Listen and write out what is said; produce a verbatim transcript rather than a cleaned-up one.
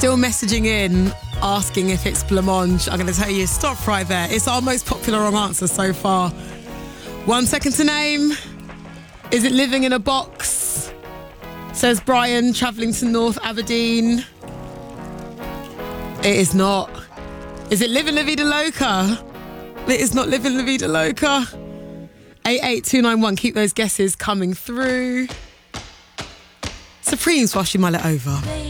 still messaging in, asking if it's blancmange. I'm going to tell you, stop right there. It's our most popular wrong answer so far. One second to name. Is it living in a box? Says Brian, travelling to North Aberdeen. It is not. Is it living La Vida Loca? It is not living La Vida Loca. eight eight two nine one. Keep those guesses coming through. Supremes, whilst you mull it over.